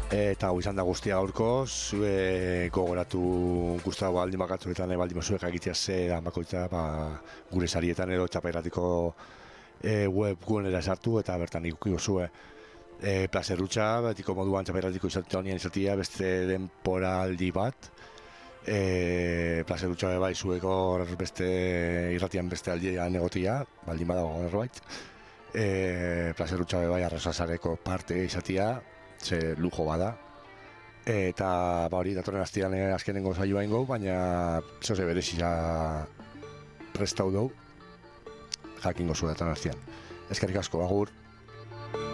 Eta hau izan da guztia gaurkoz, gogoratu Gustavo baldin bakatzuetan baldin zuek egitea zeran bakoitza gure sarietan edo txaperatiko webgunera sartu eta bertan ikukiko zue plazerrutxa, betiko moduan txaperatiko izatea beste denporaldi bat, plazerrutxa bai zueko beste irratian beste aldian egotia, baldin badago norbait, plazerrutxa bai arrasasareko parte izatea, ze lujo bada, eta hori datorren astean azkenengo saioa ingo, baina zoze berezia prestau dugu, jakingo zu datorren astean. Eskerrik asko, agur!